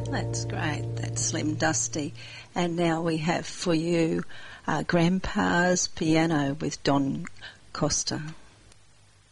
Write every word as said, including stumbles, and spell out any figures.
That's great. That's Slim Dusty. And now we have for you uh, Grandpa's Piano with Don Costa.